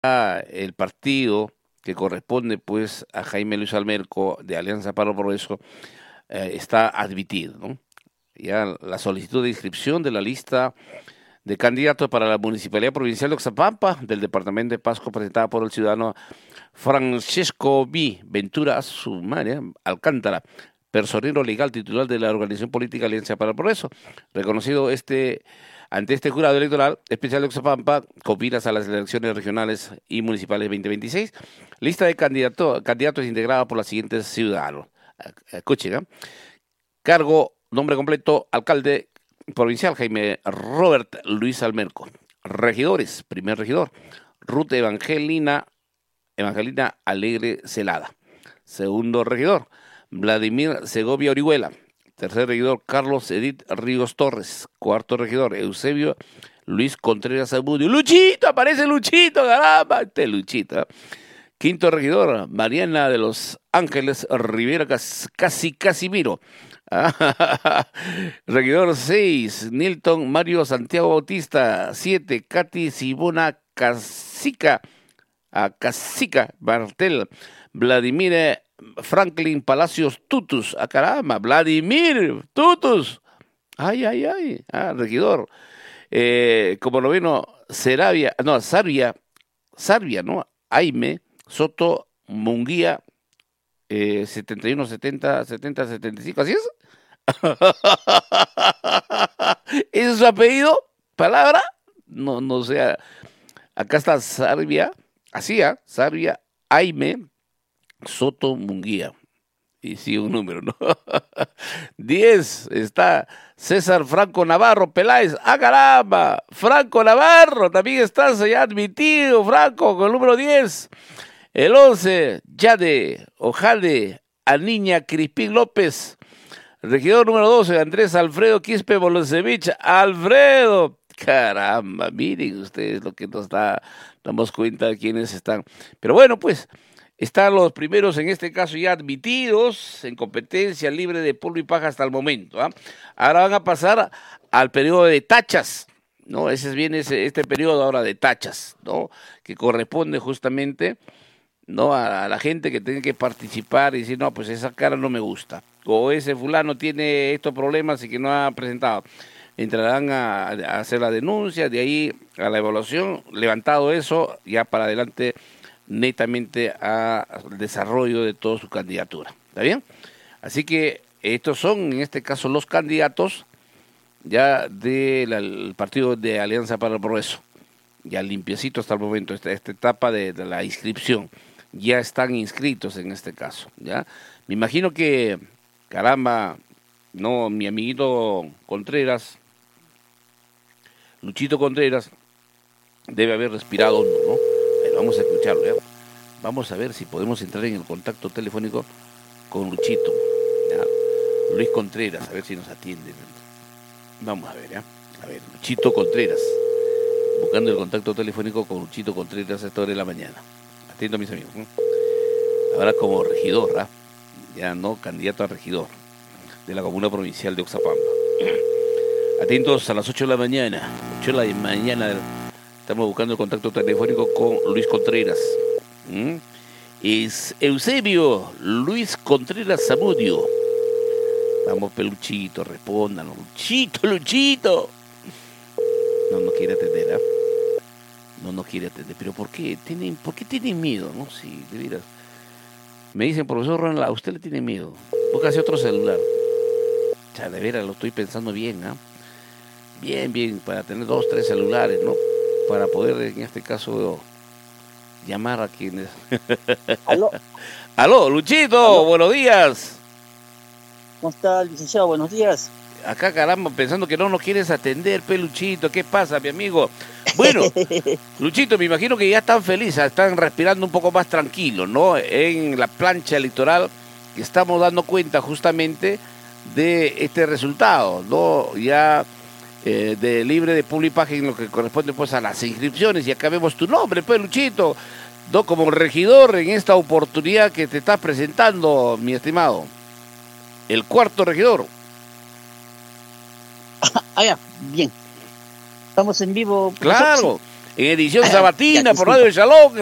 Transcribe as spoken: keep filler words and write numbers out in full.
el partido que corresponde pues a Jaime Luis Almerco de Alianza para el Progreso eh, está admitido, ¿no? Ya la solicitud de inscripción de la lista de candidatos para la Municipalidad Provincial de Oxapampa del Departamento de Pasco presentada por el ciudadano Francesco B. Ventura Sumaria Alcántara, personero legal titular de la organización política Alianza para el Progreso, reconocido este ante este jurado electoral especial de Oxapampa, con miras a las elecciones regionales y municipales veinte veintiséis, lista de candidato, candidatos integrada por los siguientes ciudadanos. Escuchen, ¿eh? Cargo, nombre completo, alcalde provincial Jaime Robert Luis Almerco. Regidores, primer regidor, Ruth Evangelina, Evangelina Alegre Celada. Segundo regidor, Vladimir Segovia Orihuela. Tercer regidor, Carlos Edith Ríos Torres. Cuarto regidor, Eusebio Luis Contreras Zamudio. ¡Luchito! ¡Aparece Luchito! ¡Caramba! Este Luchito. ¿eh? Quinto regidor, Mariana de los Ángeles Rivera Cas Casi Casimiro. Regidor seis, Nilton Mario Santiago Bautista. siete, Katy Sibona Casica. A Casica Martel. Vladimir Franklin Palacios Tutus. A caramba, Vladimir Tutus. Ay, ay, ay. Ah, regidor. Eh, como noveno, Seravia, no, Sarvia, Sarvia, ¿no? Aime Soto Munguía, eh, setenta y uno, setenta, setenta, setenta y cinco, ¿así es? ¿Ese es su apellido? ¿Palabra? No, no sé. Acá está Sarvia, así, ¿ah? Sarvia Aime Soto Munguía. Y sí, un número, ¿no? diez está César Franco Navarro Peláez. ¡Ah, caramba! Franco Navarro, también estás ya admitido, Franco, con el número diez. El once, Yade Ojade Aniña Crispín López. Regidor número doce, Andrés Alfredo Quispe Bolosevich. ¡Alfredo! Caramba, miren ustedes lo que nos da, damos cuenta de quiénes están. Pero bueno, pues, están los primeros, en este caso, ya admitidos en competencia libre de polvo y paja hasta el momento. ¿eh? Ahora van a pasar al periodo de tachas, ¿no? Ese es bien ese, este periodo ahora de tachas, ¿no? Que corresponde justamente, ¿no? A, a la gente que tiene que participar y decir, no, pues esa cara no me gusta. O ese fulano tiene estos problemas y que no ha presentado. Entrarán a, a hacer la denuncia, de ahí a la evaluación, levantado eso, ya para adelante netamente al desarrollo de toda su candidatura. ¿Está bien? Así que estos son, en este caso, los candidatos ya del partido de Alianza para el Progreso. Ya limpiecito hasta el momento, esta, esta etapa de, de la inscripción. Ya están inscritos en este caso. ¿ya? Me imagino que, caramba, no, mi amiguito Contreras, Luchito Contreras, debe haber respirado hondo, ¿no? Vamos a escucharlo, ¿ya? Vamos a ver si podemos entrar en el contacto telefónico con Luchito, ¿ya? Luis Contreras, a ver si nos atiende. Vamos a ver, ¿ya? A ver, Luchito Contreras, buscando el contacto telefónico con Luchito Contreras a esta hora de la mañana. Atento a mis amigos, ¿no? Ahora como regidor, ¿ah? Ya no candidato a regidor de la comuna provincial de Oxapampa. Atentos a las ocho de la mañana, ocho de la mañana del... Estamos buscando el contacto telefónico con Luis Contreras. ¿Mm? Es Eusebio Luis Contreras Zamudio. Vamos, Peluchito, respondan. Luchito, Luchito. No nos quiere atender, ¿eh? No nos quiere atender. ¿Pero por qué? ¿Tienen, ¿Por qué tienen miedo? No, sí, de veras. Me dicen, profesor Ronald, a usted le tiene miedo. Búscase otro celular. O sea, de veras, lo estoy pensando bien, ¿ah? ¿eh? Bien, bien, para tener dos, tres celulares, ¿no? Para poder, en este caso, llamar a quienes... ¿Aló? ¡Aló, Luchito! ¿Aló? Buenos días. ¿Cómo está, licenciado? Buenos días. Acá, caramba, pensando que no nos quieres atender, pe, Luchito. ¿Qué pasa, mi amigo? Bueno, Luchito, me imagino que ya están felices, están respirando un poco más tranquilos, ¿no? En la plancha electoral que estamos dando cuenta justamente de este resultado, ¿no? Ya... Eh, de libre de public paga en lo que corresponde pues a las inscripciones, y acá vemos tu nombre, pues Luchito, ¿no? Como regidor en esta oportunidad que te estás presentando, mi estimado, el cuarto regidor. Ah, ya, bien. Estamos en vivo. Claro, en edición sabatina Ya, por disculpa. Radio Shalom.